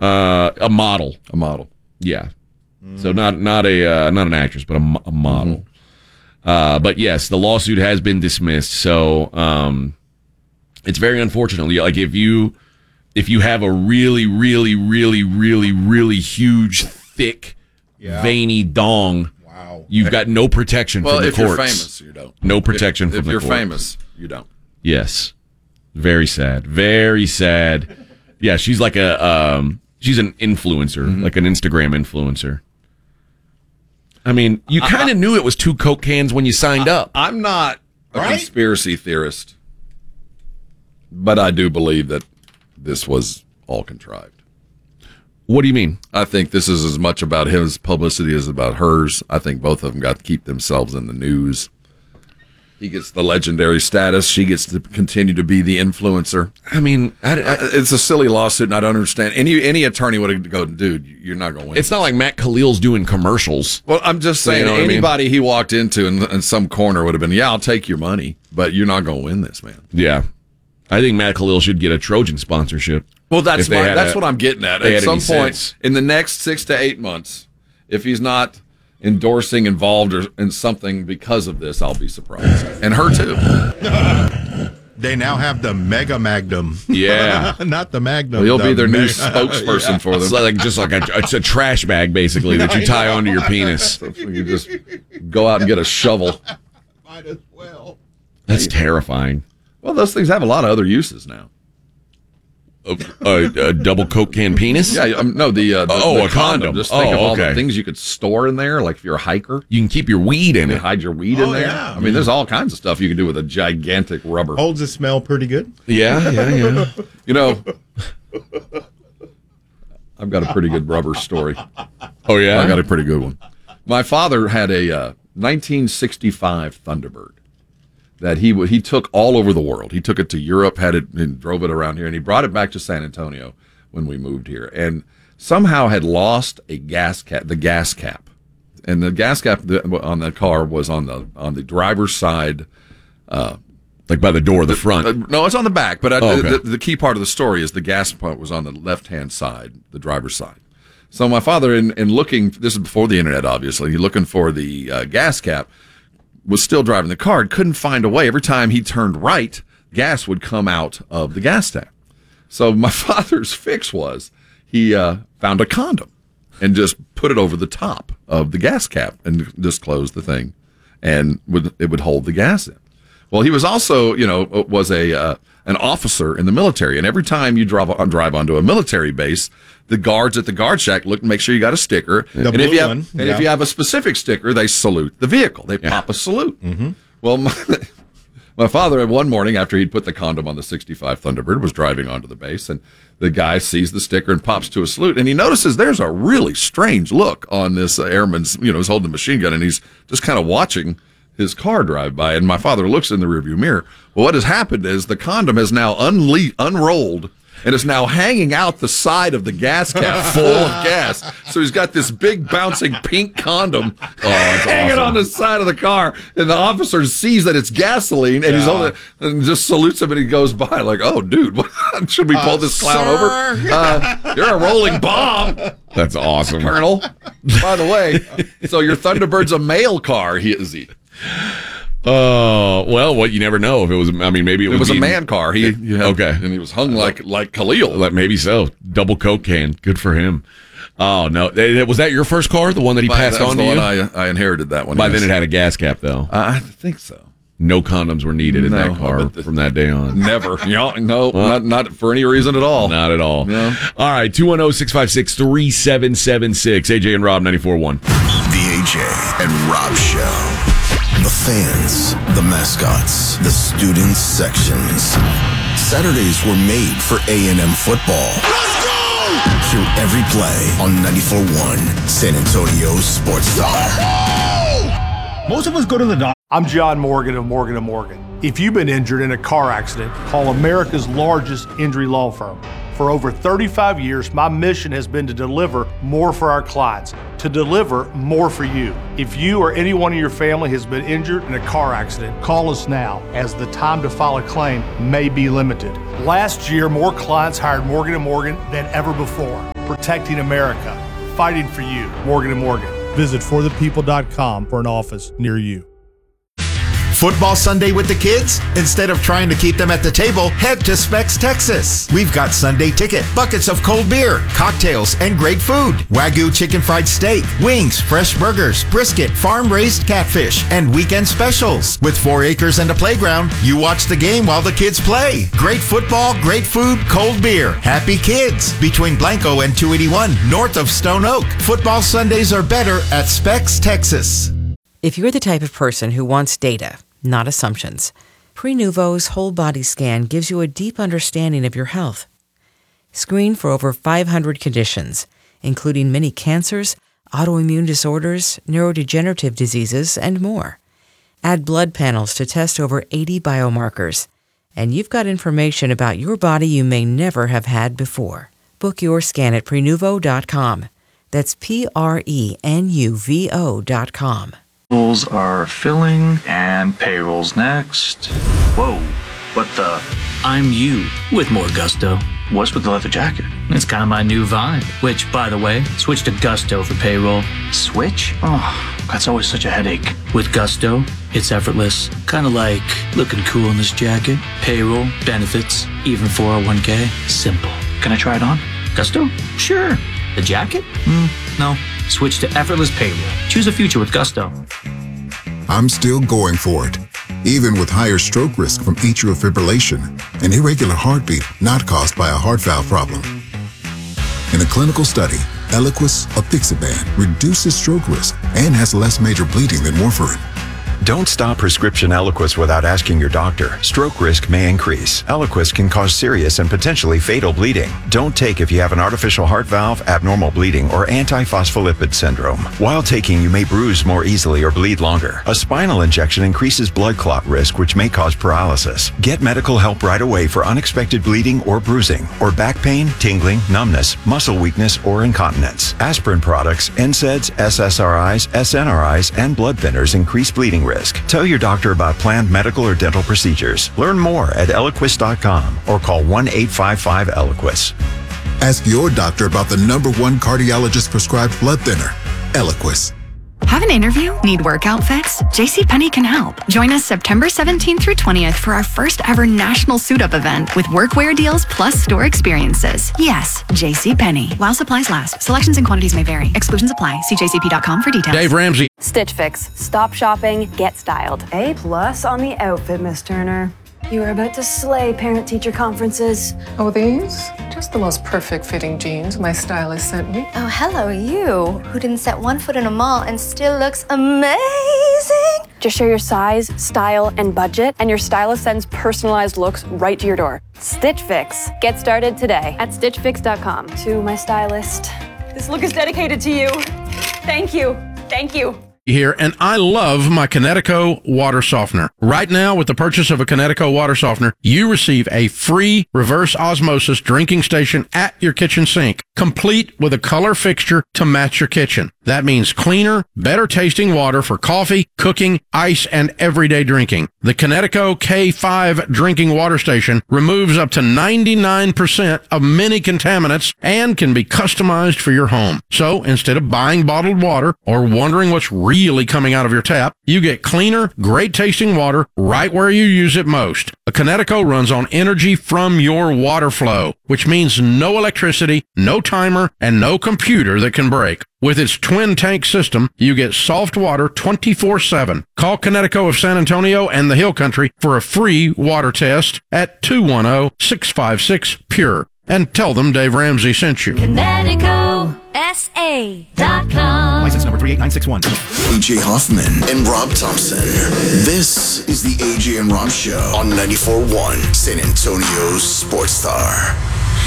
A model. A model. Yeah. So not an actress, but a model. But yes, the lawsuit has been dismissed. So it's very unfortunate. Like if you have a really, really, really, really, really huge, thick, veiny dong, you've got no protection from the courts. Well, if you're famous, you don't. No protection from the courts. If you're famous, you don't. Yes. Very sad. Very sad. Yeah, she's like she's an influencer, like an Instagram influencer. I mean, you kind of knew it was 2 Coke cans when you signed up. I'm not a conspiracy theorist, but I do believe that this was all contrived. What do you mean? I think this is as much about his publicity as about hers. I think both of them got to keep themselves in the news. He gets the legendary status. She gets to continue to be the influencer. I mean, it's a silly lawsuit, and I don't understand. Any attorney would go, dude, you're not going to win. It's not like Matt Khalil's doing commercials. Well, I'm just saying, anybody he walked into in some corner would have been, I'll take your money, but you're not going to win this, man. Yeah. I think Matt Khalil should get a Trojan sponsorship. Well, that's what I'm getting at. At some point in the next 6 to 8 months, if he's not endorsing, involved, or in something because of this, I'll be surprised. And her, too. They now have the Mega Magnum. Yeah. Not the Magnum. Well, he'll be their new spokesperson for them. It's a trash bag, basically, that you tie onto your penis. So you just go out and get a shovel. Might as well. That's terrifying. Well, those things have a lot of other uses now. A double Coke can penis? Yeah, no, the a condom. Just think of all the things you could store in there, like if you're a hiker. You can keep your weed in it. Hide your weed in there. Yeah. I mean, there's all kinds of stuff you can do with a gigantic rubber. Holds the smell pretty good. Yeah. You know, I've got a pretty good rubber story. Oh, yeah? I got a pretty good one. My father had a 1965 Thunderbird that he took all over the world. He took it to Europe, had it and drove it around here, and he brought it back to San Antonio when we moved here, and somehow had lost the gas cap, and the gas cap on the car was on the driver's side, like by the door, the front. No, it's on the back. But the key part of the story is the gas part was on the left-hand side, the driver's side. So my father, in looking, this is before the internet, obviously, looking for the gas cap, was still driving the car, couldn't find a way. Every time he turned right, gas would come out of the gas tank. So my father's fix was he found a condom and just put it over the top of the gas cap and just closed the thing, and it would hold the gas in. Well, he was also, was an officer in the military, and every time you drive onto a military base, the guards at the guard shack look and make sure you got a sticker. If you have a specific sticker, they salute the vehicle. They pop a salute. Mm-hmm. Well, my father, one morning after he'd put the condom on the 65 Thunderbird, was driving onto the base, and the guy sees the sticker and pops to a salute, and he notices there's a really strange look on this airman's, he's holding a machine gun, and he's just kind of watching his car drive by, and my father looks in the rearview mirror. Well, what has happened is the condom has now unrolled and is now hanging out the side of the gas cap full of gas. So he's got this big bouncing pink condom hanging on the side of the car, and the officer sees that it's gasoline, and he's holding it and just salutes him, and he goes by like, "Oh, dude, should we pull this clown over? You're a rolling bomb." That's awesome, Colonel. By the way, so your Thunderbird's a mail car, is he? Oh, well, what you never know if it was. I mean, maybe it was a man car. Okay, and he was hung like Khalil. Like maybe so. Double Coke can. Good for him. Oh no, was that your first car? The one that he passed on to you? I inherinted that one. By then it had a gas cap though. I think so. No condoms were needed in that car from that day on. Never. Not for any reason at all. Not at all. No. All right, 210-656-3776. AJ and Rob 94.1. The AJ and Rob Show. The fans, the mascots, the student sections. Saturdays were made for A&M football. Let's go! Hear every play on 94.1 San Antonio Sports Star. Most of us go to the doctor. I'm John Morgan of Morgan & Morgan. If you've been injured in a car accident, call America's largest injury law firm. For over 35 years, my mission has been to deliver more for our clients, to deliver more for you. If you or anyone in your family has been injured in a car accident, call us now, as the time to file a claim may be limited. Last year, more clients hired Morgan & Morgan than ever before. protecting America, fighting for you. Morgan & Morgan. Visit forthepeople.com for an office near you. Football Sunday with the kids? Instead of trying to keep them at the table, head to Specs, Texas. We've got Sunday ticket, buckets of cold beer, cocktails, and great food. Wagyu chicken fried steak, wings, fresh burgers, brisket, farm-raised catfish, and weekend specials. With 4 acres and a playground, you watch the game while the kids play. Great football, great food, cold beer. Happy kids. Between Blanco and 281, north of Stone Oak. Football Sundays are better at Specs, Texas. If you're the type of person who wants data, not assumptions, Prenuvo's whole body scan gives you a deep understanding of your health. Screen for over 500 conditions, including many cancers, autoimmune disorders, neurodegenerative diseases, and more. Add blood panels to test over 80 biomarkers, and you've got information about your body you may never have had before. Book your scan at Prenuvo.com. That's Prenuvo.com. Are filling, and payroll's next. Whoa, what the? I'm you with more gusto. What's with the leather jacket? It's kind of my new vibe, which, by the way, switch to Gusto for payroll. Switch? Oh, that's always such a headache. With Gusto, it's effortless. Kind of like looking cool in this jacket. Payroll, benefits, even 401k. Simple. Can I try it on? Gusto? Sure. The jacket? No. Switch to effortless payroll. Choose a future with Gusto. I'm still going for it, even with higher stroke risk from atrial fibrillation, an irregular heartbeat not caused by a heart valve problem. In a clinical study, Eliquis apixaban reduces stroke risk and has less major bleeding than warfarin. Don't stop prescription Eliquis without asking your doctor. Stroke risk may increase. Eliquis can cause serious and potentially fatal bleeding. Don't take if you have an artificial heart valve, abnormal bleeding, or antiphospholipid syndrome. While taking, you may bruise more easily or bleed longer. A spinal injection increases blood clot risk, which may cause paralysis. Get medical help right away for unexpected bleeding or bruising, or back pain, tingling, numbness, muscle weakness, or incontinence. Aspirin products, NSAIDs, SSRIs, SNRIs, and blood thinners increase bleeding risk. Tell your doctor about planned medical or dental procedures. Learn more at Eliquis.com or call 1-855-ELIQUIS. Ask your doctor about the #1 cardiologist prescribed blood thinner, Eliquis. Have an interview? Need work outfits? JCPenney can help. Join us September 17th through 20th for our first ever national suit-up event with workwear deals plus store experiences. Yes, JCPenney. While supplies last. Selections and quantities may vary. Exclusions apply. See jcp.com for details. Dave Ramsey. Stitch Fix. Stop shopping, get styled. A+ on the outfit, Miss Turner. You are about to slay parent-teacher conferences. Oh, these? Just the most perfect fitting jeans my stylist sent me. Oh, hello, you, who didn't set one foot in a mall and still looks amazing. Just share your size, style, and budget, and your stylist sends personalized looks right to your door. Stitch Fix. Get started today at StitchFix.com. To my stylist, this look is dedicated to you. Thank you. Thank you. Here, and I love my Kinetico water softener. Right now, with the purchase of a Kinetico water softener, you receive a free reverse osmosis drinking station at your kitchen sink, complete with a color fixture to match your kitchen. That means cleaner, better tasting water for coffee, cooking, ice, and everyday drinking. The Kinetico K5 drinking water station removes up to 99% of many contaminants and can be customized for your home. So instead of buying bottled water or wondering what's really coming out of your tap, you get cleaner, great tasting water right where you use it most. A Kinetico runs on energy from your water flow, which means no electricity, no timer, and no computer that can break. With its twin tank system, you get soft water 24/7. Call Kinetico of San Antonio and the Hill Country for a free water test at 210-656-PURE. And tell them Dave Ramsey sent you. KineticoSA.com. License number 38961. AJ Hoffman and Rob Thompson. This is the AJ and Rob Show on 94.1 San Antonio's Sports Star.